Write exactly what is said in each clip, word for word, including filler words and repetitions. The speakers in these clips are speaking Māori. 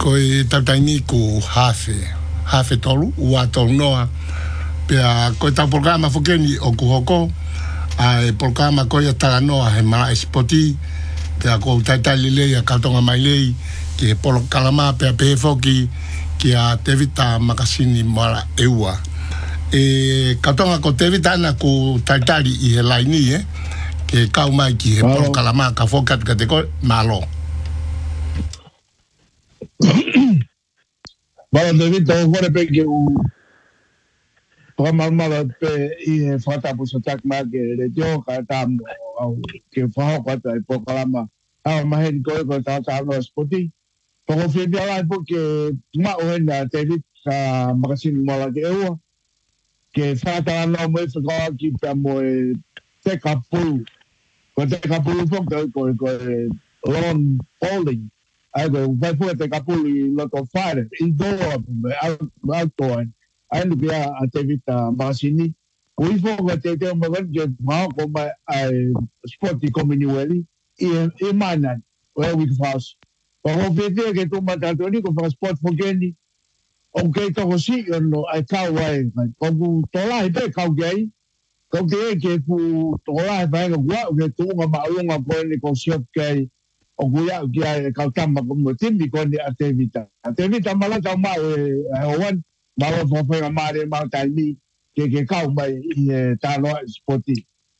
ko e tataini ku hafe hafe tolu ua tolu noa pea ko ta programa fokeni o ku hoko a e programa ko ia tala noa he mara espoti pea ko taitali lei a kautonga mai lei ki he polo kalama pea pe foki ki a tevita makasini mara eua e kautonga ko tevita ana ku taitali i he laini eh ke kau mai ki he polo kalama ka fokat ka te ko malo Vale, David, todo fuera pe que u programa malo pe i falta pues attack ma que le yo ka tam au que fa ko ta po kalama a ma hen ko ko ta ta no spoti por fin de la porque ma o en David sa magasin mala que eu que fa ta no mo se ko ki ta mo te kapu ko te kapu fo ko ko long bowling algo vai por te capuli lo to fare indoor outdoor ainda que a attività basini cui fogo te te mo che ma come sport come nivelli e e mana where we fast o vede che tu matatoni con sport fogeni ok to così no ai kawai come tola e pe kawai ko ke ke fu tola vai ga wa che tu ma ma ko ni ko shop ke o kuya kia kautama como timbi con attività attività mala tama e wan malo fo fe mare ma taimi ke ke kau mai i talo spoti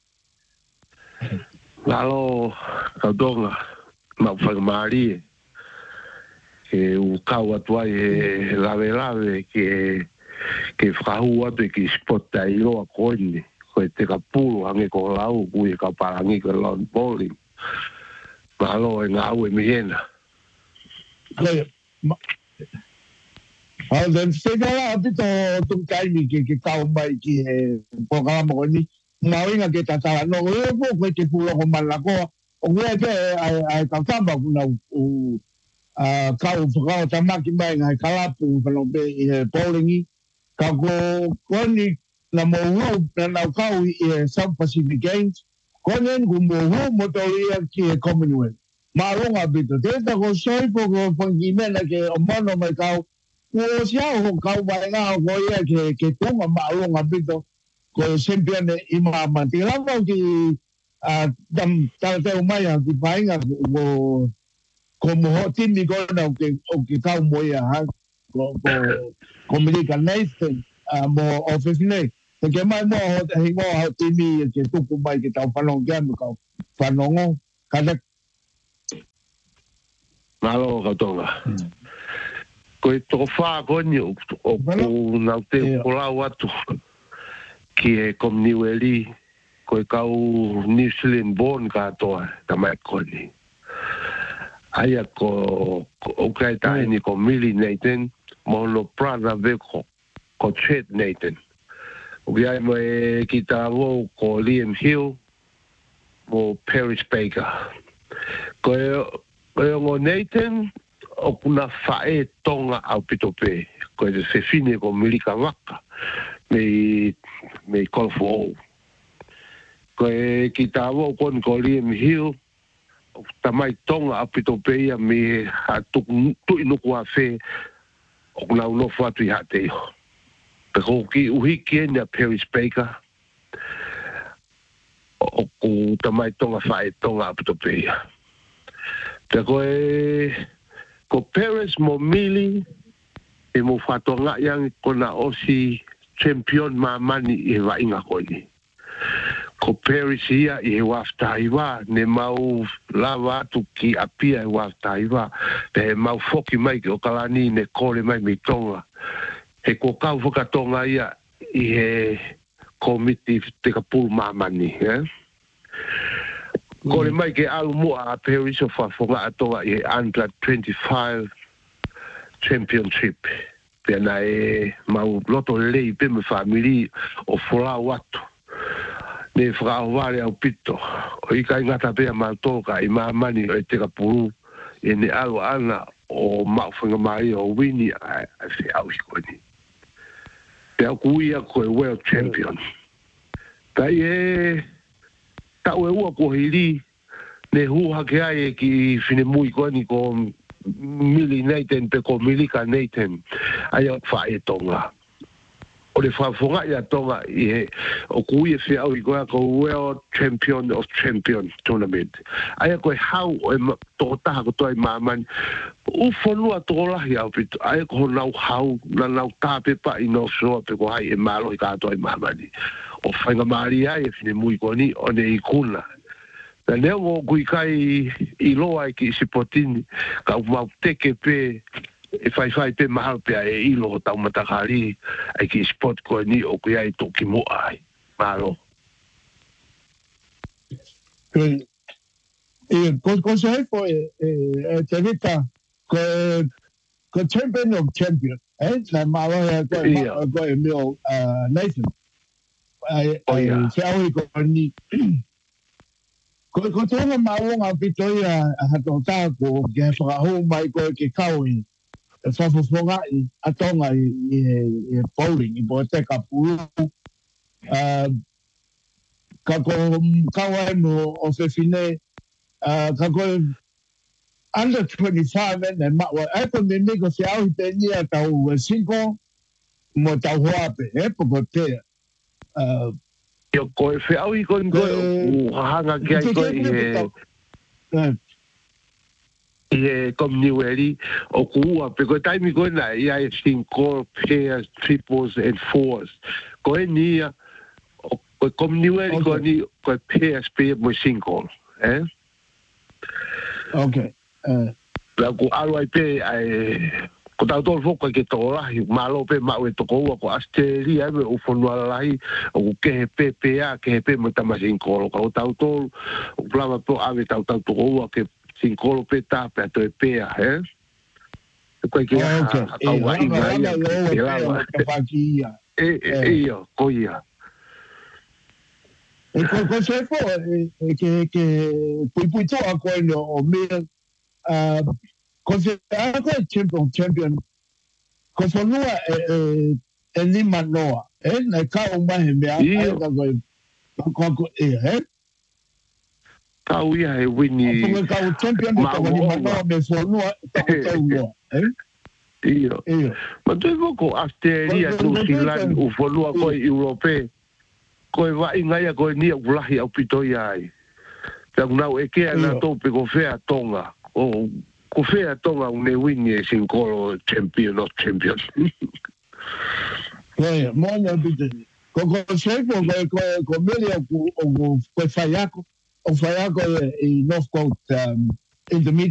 malo kaudonga ma fa mari e o kau atua e lave lave ke ke frahu atu ki spot ai lo akoni ko te kapulu ange ko lau ku e kaparangi ko lawn bowling malo e ngau e miena. Ah, dan segala api to tung kai ni ke ke kau mai ki e programa ko ni mau inga ke tata no e po ko ke pulo ko malako o we ke ai ai ka tamba ku na u a kau fo tama ki mai ngai kala pu pelo be e bowling ka ko ko ni na mo na na kau e South Pacific Games konen gumo motoria ki Commonwealth marunga bito teta ko soi po ko pangimena ke omano mai kau ko sia ho kau ba nga ko ia ke ke tunga marunga bito ko sempre ne ima mantila ko ki a dam ta te mai ki painga ko como hotimi ko na ke o ki kau mo ia ha ko ko Communication Nation mo office ne ke mai mo he mo hotimi ke tuku mai ke tau palong jam ko panongo kada malo katonga ko to fa ko ni o o na te ko la watu ki e kom niweli ko ka u New Zealand born ka to ta mai ko ni aya ko o kai ta ni ko Millie Nathan mo lo prada ve ko ko Chet Nathan o ya mo ki ta wo ko Liam Hill mo Paris Baker ko Ko Nathan o kuna fae tonga au pitope ko e se fine ko milika waka me me kolfo ko e kitavo kon ko Liam Hill o tamai tonga au pitope ia me hatu tu inu kwa fe o kuna uno fatu i hate iho pe ko ki uhiki enia Paris Baker o ku tamai tonga fae tonga au pitope ia te koe ko Paris mo mili e mo whatonga yang kona osi champion ma mani e wa inga koni ko Paris ia i he wafta iwa ne mau lava atu ki apia e wafta iwa pe mau foki mai ki o kalani ne kore mai mi tonga he ko kau whakatonga ia i he komiti te kapul ma mani eh? Ko le mai ke alu mua a Paris o whafonga atonga i under twenty-five championship. Pena e mau loto lei pe me famili o fora watu. Ne whakao wale au pito. O i kai ngata pea mautoka i maamani o e te kapuru. E ne alu ana o mauwhanga mai o wini a se au hikoni. Pea kuia koe world champion. Tai e... Tau e ua ko hiri, ne huha ke ai e ki whine mui koe ni ko mili Nathan pe ko mili ka Nathan ai o fa e tonga o le fa fonga ia tonga i o ku i fe au i go ko world champion of champion tournament ai ko how o to ta ko to ma man u fonu a to la ia pit ai ko nau how na nau ta pe pa i no so pe ko ai e malo i ka to ma mani o fa nga maria e fine muy ko ni o ne i kuna na leo o kui kai i loa ki sipotini ka mau teke pe e fai fai pe mahal pe e ilo tau matakari ai ki spot ko ni o kui ai toki mo ai malo e ko ko sai fo e e te vita ko ko champion of champion eh na malo e ko ko e meu Nathan ai ai sai ko ni ko ko tōna maunga pitoia a tōtā ko ke whakahou mai ko ke kaui e whawhawhonga i atonga i, i, i bowling i po te ka puru uh, ka ko kawa e mo o whewhine uh, ka ko under twenty-five e maua e ko me me ko se au te nia tau cinco mo tau hoape e po ko te uh, yo ko e fe au i ko ngo u hanga ki ai ko e e kom ni weri o ku a pe ko tai mi ko na ia e cinco pairs triples and fours ko e ni o ko kom ni weri ko ni ko pairs pe mo cinco eh okay eh la ku alo ai pe ai ko tau tō whoka ke tō rahi, malo pe mau e toko ua ko Australia me u whanua rahi, o ke he pe pe a, ke he pe mo tama sinkolo, ka o tau tō, o plama po ave tau tau toko ua ke sinkolo pe tā pe ato e pe a, he? E koe ki a, a kau wa inga ia, ke lawa. E, e, ia, ko ia. E ko ko se fo, ke, ke, pui pui tō a koe no o mea, ko se ako e champion champion ko fonua e e e lima noa e na ka o mai me a ka ko ko ko e he ka u ia e wini ko ka o champion ko lima noa me fonua ka ko noa e iyo ma tu ko Australia New Zealand u fonua ko Europe ko va inga ia ko ni ulahi au pitoia ai ta nau e ke na tope ko fea tonga o ko fea tonga un e wini e sinkolo champion of champion. Oia, moana bite. Ko ko sefo ko ko ko melia ko ko ko faiako, o faiako e North Coast um, in the